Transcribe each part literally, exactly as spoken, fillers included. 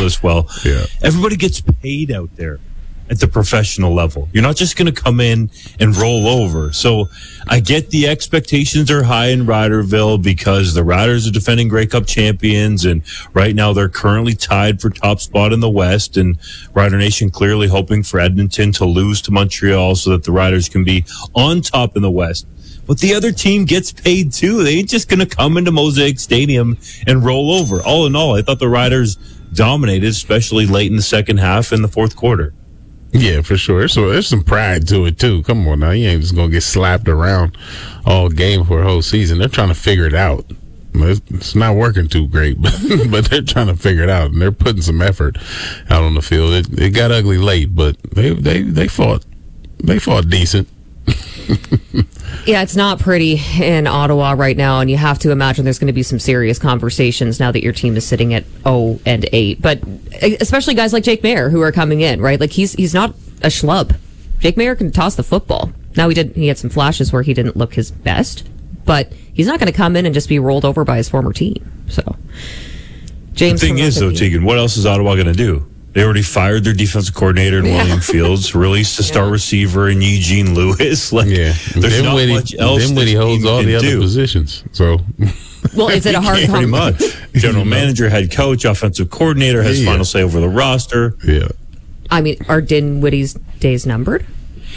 this well. Yeah. Everybody gets paid out there at the professional level. You're not just going to come in and roll over. So I get the expectations are high in Riderville because the Riders are defending Grey Cup champions, and right now they're currently tied for top spot in the West, and Rider Nation clearly hoping for Edmonton to lose to Montreal so that the Riders can be on top in the West. But the other team gets paid too. They ain't just going to come into Mosaic Stadium and roll over. All in all, I thought the Riders dominated, especially late in the second half and the fourth quarter. Yeah, for sure. So there's some pride to it too. Come on now, you ain't just gonna get slapped around all game for a whole season. They're trying to figure it out. It's not working too great, but, but they're trying to figure it out, and they're putting some effort out on the field. It, it got ugly late, but they they they fought they fought decent. Yeah, it's not pretty in Ottawa right now, and you have to imagine there's going to be some serious conversations now that your team is sitting at oh and eight. But especially guys like Jake Maier who are coming in, right? Like he's he's not a schlub. Jake Maier can toss the football. Now he did he had some flashes where he didn't look his best, but he's not going to come in and just be rolled over by his former team. So, James. The thing is, though, Tegan, what else is Ottawa going to do? They already fired their defensive coordinator in Yeah. William Fields, released a star Yeah. receiver in Eugene Lewis. Like, Yeah, there's not Dinwiddie, much else Dinwiddie this holds team all can the other do. positions. So, Well, is it a hard Pretty com- much. General manager, head coach, offensive coordinator has Yeah. final say over the roster. yeah. I mean, are Dinwiddie's days numbered?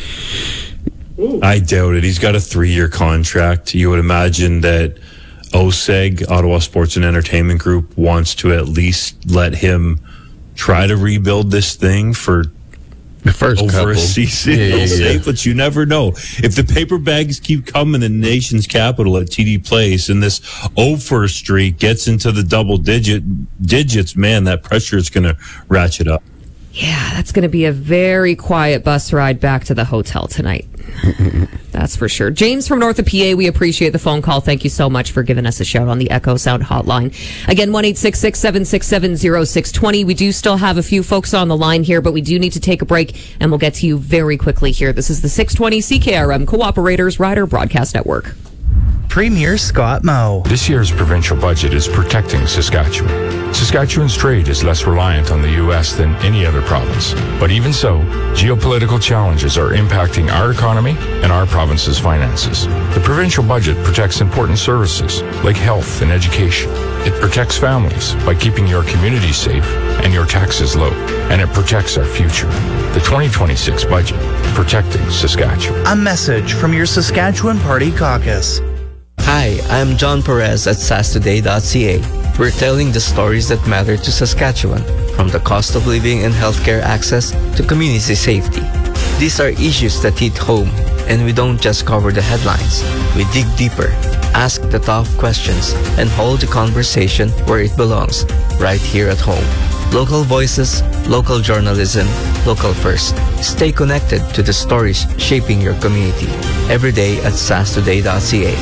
I doubt it. He's got a three-year contract. You would imagine that O S E G, Ottawa Sports and Entertainment Group, wants to at least let him try to rebuild this thing for The first over couple. a season. Yeah, yeah, They'll yeah. say, but you never know. If the paper bags keep coming in the nation's capital at T D Place and this over streak gets into the double digit digits, man, that pressure is going to ratchet up. Yeah, that's going to be a very quiet bus ride back to the hotel tonight. That's for sure. James from North of P A, we appreciate the phone call. Thank you so much for giving us a shout on the Echo Sound hotline. Again, one eight six six, seven six seven, zero six two zero. We do still have a few folks on the line here, but we do need to take a break, and we'll get to you very quickly here. This is the six twenty C K R M Cooperators Rider Broadcast Network. Premier Scott Moe. This year's provincial budget is protecting Saskatchewan. Saskatchewan's trade is less reliant on the U S than any other province. But even so, geopolitical challenges are impacting our economy and our province's finances. The provincial budget protects important services like health and education. It protects families by keeping your community safe and your taxes low. And it protects our future. The twenty twenty-six budget, protecting Saskatchewan. A message from your Saskatchewan Party Caucus. Hi, I'm John Perez at sas today dot c a. We're telling the stories that matter to Saskatchewan, from the cost of living and healthcare access to community safety. These are issues that hit home, and we don't just cover the headlines. We dig deeper, ask the tough questions, and hold the conversation where it belongs, right here at home. Local voices, local journalism, local first. Stay connected to the stories shaping your community. Every day at sas today dot c a.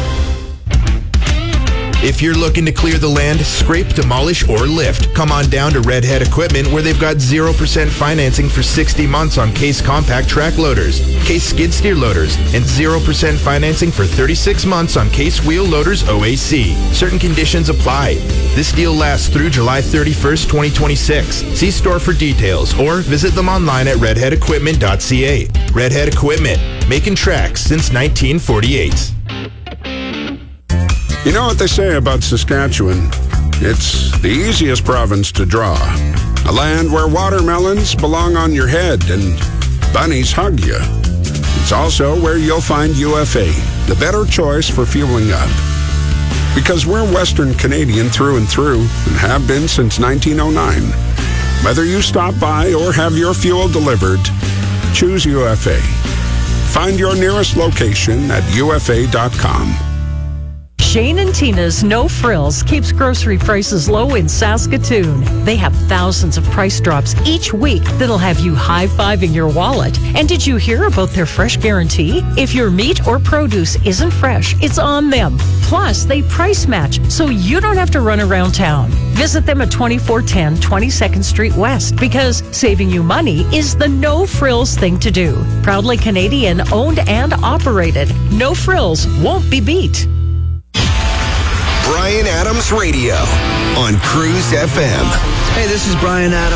If you're looking to clear the land, scrape, demolish, or lift, come on down to Redhead Equipment where they've got zero percent financing for sixty months on Case compact track loaders, Case skid steer loaders, and zero percent financing for thirty-six months on Case wheel loaders O A C. Certain conditions apply. This deal lasts through July thirty-first, twenty twenty-six. See store for details or visit them online at redhead equipment dot c a. Redhead Equipment, making tracks since nineteen forty-eight. You know what they say about Saskatchewan? It's the easiest province to draw. A land where watermelons belong on your head and bunnies hug you. It's also where you'll find U F A, the better choice for fueling up. Because we're Western Canadian through and through and have been since nineteen oh nine. Whether you stop by or have your fuel delivered, choose U F A. Find your nearest location at U F A dot com. Shane and Tina's No Frills keeps grocery prices low in Saskatoon. They have thousands of price drops each week that'll have you high-fiving your wallet. And did you hear about their fresh guarantee? If your meat or produce isn't fresh, it's on them. Plus, they price match, so you don't have to run around town. Visit them at twenty-four ten twenty-second Street West, because saving you money is the No Frills thing to do. Proudly Canadian owned and operated. No Frills won't be beat. Bryan Adams Radio on Cruise F M. Hey, this is Bryan Adams.